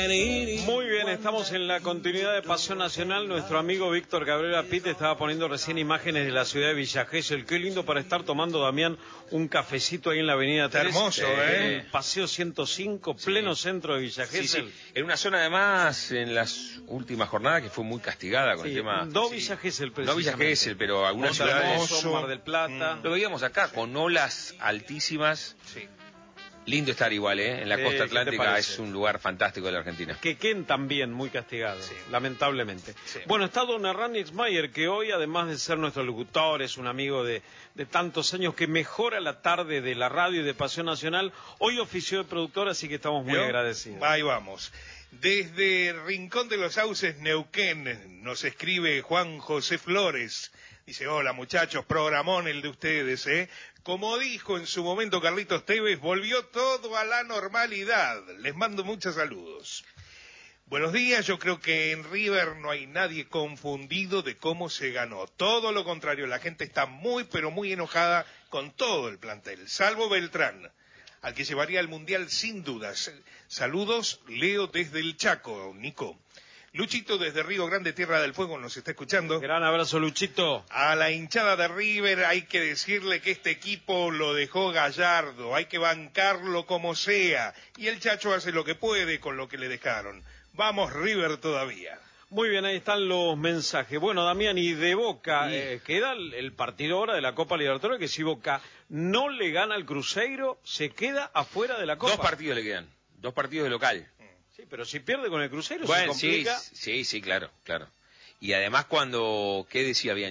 Muy bien, estamos en la continuidad de Pasión Nacional. Nuestro amigo Víctor Cabrera Pitt estaba poniendo recién imágenes de la ciudad de Villa Gesell. Qué lindo para estar tomando, Damián, un cafecito ahí en la avenida 3. Hermoso, el Paseo 105, pleno centro de Villa Gesell. Sí. En una zona, además, en las últimas jornadas que fue muy castigada con el tema. No Villa Gesell, no Villa Gesell, pero algunas ciudades. Mar del Plata. Lo veíamos acá, con olas altísimas. Sí. Lindo estar igual, en la costa atlántica, es un lugar fantástico de la Argentina. Quequén también muy castigado, lamentablemente. Sí. Bueno, está don Hernán Exmayer, que hoy, además de ser nuestro locutor, es un amigo de tantos años que mejora la tarde de la radio y de Pasión Nacional. Hoy ofició de productor, así que estamos muy agradecidos. Ahí vamos. Desde Rincón de los Sauces, Neuquén, nos escribe Juan José Flores. Dice, hola muchachos, programón el de ustedes, Como dijo en su momento Carlitos Tevez, volvió todo a la normalidad. Les mando muchos saludos. Buenos días, yo creo que en River no hay nadie confundido de cómo se ganó. Todo lo contrario, la gente está muy, pero muy enojada con todo el plantel, salvo Beltrán, al que llevaría al Mundial sin dudas. Saludos, Leo desde el Chaco, Nico. Luchito desde Río Grande, Tierra del Fuego, nos está escuchando. Gran abrazo, Luchito. A la hinchada de River hay que decirle que este equipo lo dejó Gallardo, hay que bancarlo como sea, y el Chacho hace lo que puede con lo que le dejaron. Vamos River todavía. Muy bien, ahí están los mensajes. Bueno, Damián, y de Boca, queda el partido ahora de la Copa Libertadores, que si Boca no le gana al Cruzeiro, se queda afuera de la Copa. 2 partidos le quedan, 2 partidos de local. Sí, pero si pierde con el Cruzeiro, bueno, se complica. Sí, claro. Y además ¿qué decía bien?